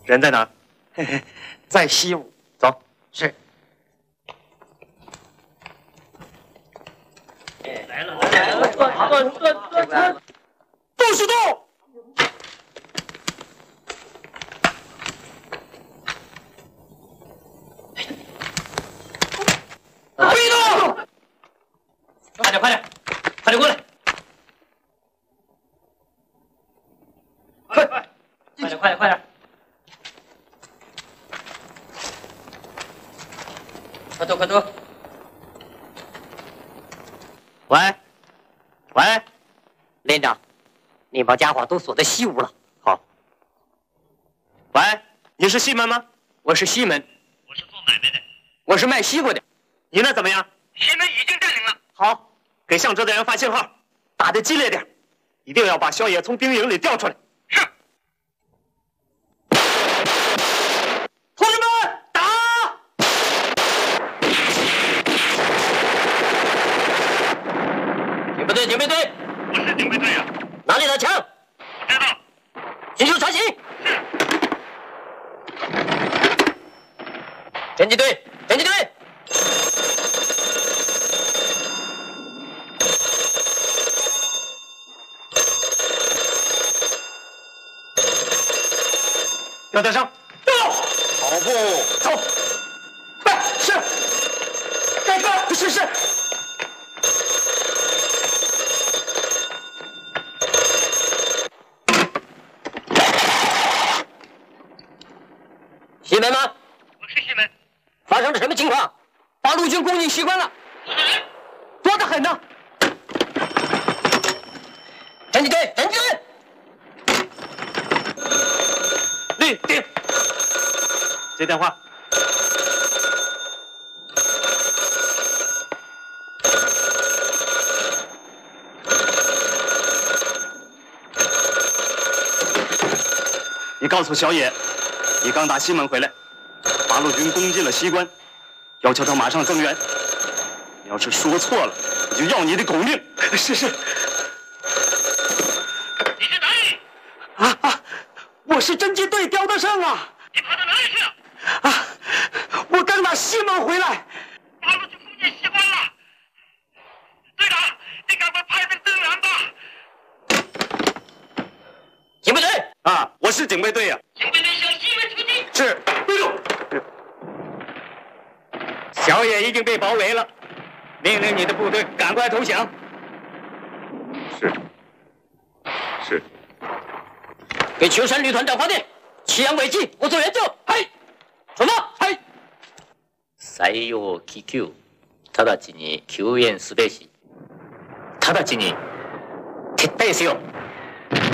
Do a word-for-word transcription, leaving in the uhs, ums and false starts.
人在哪？嘿嘿，在西屋。走。是。 来了来了，断断断断！ 不许动！别动！快点快点，快点过来！快快快点快点快点！快走快走！喂，喂，连长，你把家伙都锁在西屋了。好。喂，你是西门吗？我是西门。 我是做买卖的。 我是卖西瓜的。你那怎么样？ 西门已经占领了。 好，给向哲的人发信号，打得激烈点，一定要把小野从兵营里调出来。 是。 同志们，打！警备队，警备队。 我是警备队呀。 哪里的枪？ 知道。 迅速传行。 是。 侦缉队，侦缉队。要带上，到，跑步，走，快，是，该干，是是。西门吗？ 我是西门。 发生了什么情况？八路军攻进西关了，多得很呢。侦缉队，侦缉队。立定！接电话。你告诉小野，你刚打西门回来，八路军攻进了西关，要求他马上增援。你要是说错了，我就要你的狗命！是是。 你是哪里？ 啊啊！我是侦缉队刁德胜啊！ 你跑到哪里去了？ 啊！我刚打西门回来。 八路军攻进西关了。队长，你赶快派人增援吧。 警备队啊，我是警备队呀、啊。 警备队向西门出击。 是，队长。小野已经被包围了，命令你的部队赶快投降。是。是。给秋山旅团长发电，祁阳尾记，我做援助。はい。什么？はい。採用気球、直ちに救援すべし。直ちに撤退せよ。